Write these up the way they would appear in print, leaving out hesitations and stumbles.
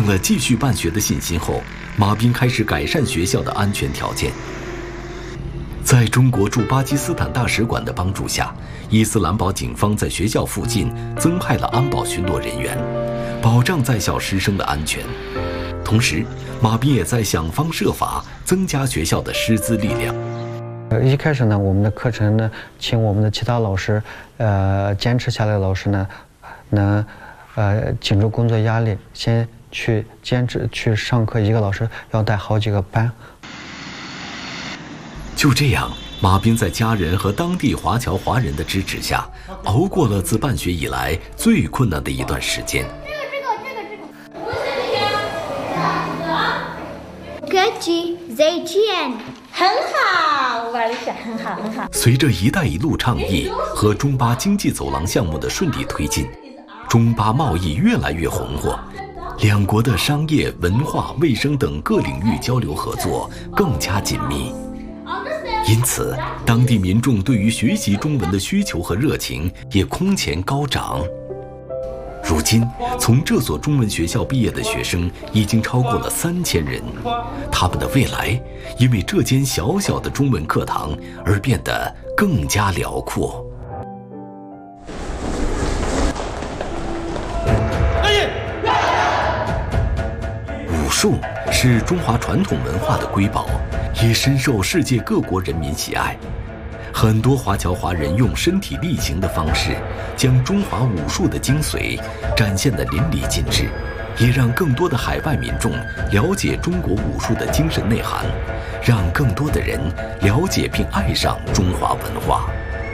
了继续办学的信心后，马彬开始改善学校的安全条件。在中国驻巴基斯坦大使馆的帮助下，伊斯兰堡警方在学校附近增派了安保巡逻人员，保障在校师生的安全。同时，马彬也在想方设法增加学校的师资力量。 一开始呢，我们的课程呢，请我们的其他老师，坚持下来的老师呢，能，顶住工作压力，先去坚持去上课，一个老师要带好几个班。 就这样，马彬在家人和当地华侨华人的支持下，熬过了自办学以来最困难的一段时间。 很好，我玩了一下，很好，很好。 随着“一带一路”倡议和中巴经济走廊项目的顺利推进，中巴贸易越来越红火，两国的商业、文化、卫生等各领域交流合作更加紧密。因此，当地民众对于学习中文的需求和热情也空前高涨。如今，从这所中文学校毕业的学生已经超过了3000人，他们的未来因为这间小小的中文课堂而变得更加辽阔。武术是中华传统文化的瑰宝，也深受世界各国人民喜爱。很多华侨华人用身体力行的方式，将中华武术的精髓展现得淋漓尽致，也让更多的海外民众了解中国武术的精神内涵，让更多的人了解并爱上中华文化。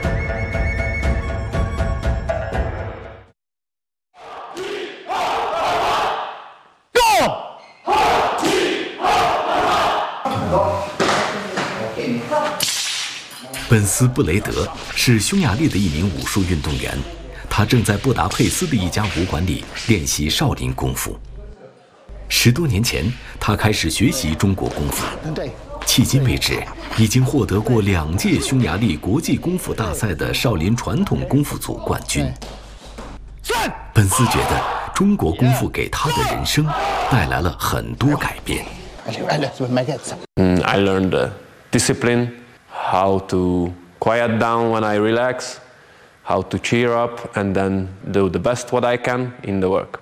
本斯布雷德是匈牙利的一名武术运动员，他正在布达佩斯的一家武馆里练习少林功夫。10多年前，他开始学习中国功夫，迄今为止，已经获得过2届匈牙利国际功夫大赛的少林传统功夫组冠军。本斯觉得中国功夫给他的人生带来了很多改变。 I learned discipline, how to quiet down when I relax, how to cheer up, and then do the best what I can in the work.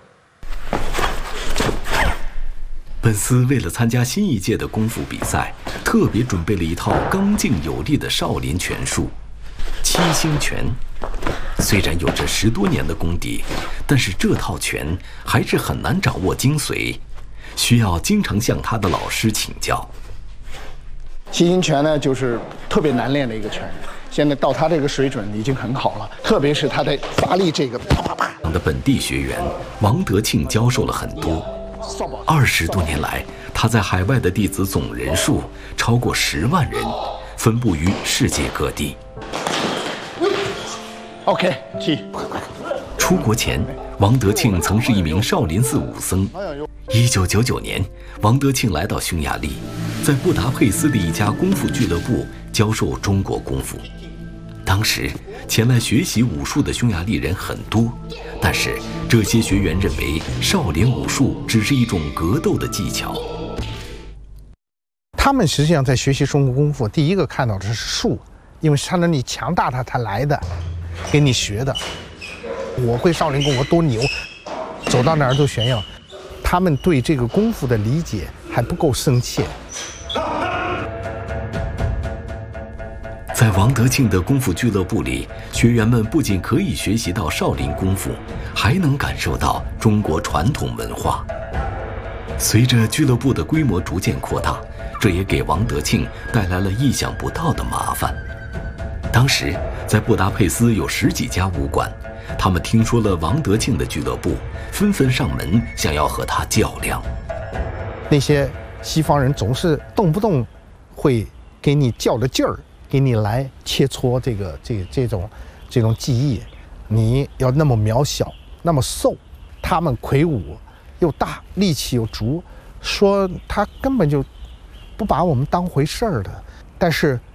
本斯为了参加新一届的功夫比赛，特别准备了一套刚劲有力的少林拳术——七星拳。虽然有着10多年的功底，但是这套拳还是很难掌握精髓，需要经常向他的老师请教。 七星拳呢，就是特别难练的一个拳，现在到他这个水准已经很好了，特别是他的发力这个啪啪啪。 的本地学员王德庆教授了很多，20多年来，他在海外的弟子总人数超过10万人，分布于世界各地。 OK， 出国前，王德庆曾是一名少林寺武僧。1999年，王德庆来到匈牙利，在布达佩斯的一家功夫俱乐部教授中国功夫。当时，前来学习武术的匈牙利人很多，但是这些学员认为少林武术只是一种格斗的技巧。 他们实际上在学习中国功夫，第一个看到的是术，因为是看到你强大他来的，给你学的。我会少林功夫多牛，走到哪儿都炫耀。他们对这个功夫的理解还不够深切。 在王德庆的功夫俱乐部里，学员们不仅可以学习到少林功夫，还能感受到中国传统文化。随着俱乐部的规模逐渐扩大，这也给王德庆带来了意想不到的麻烦。当时，在布达佩斯有10几家武馆，他们听说了王德庆的俱乐部，纷纷上门想要和他较量。 那些西方人总是动不动会给你较着劲儿，给你来切磋这种技艺。你要那么渺小，那么瘦，他们魁梧又大，力气又足，说他根本就不把我们当回事儿的。但是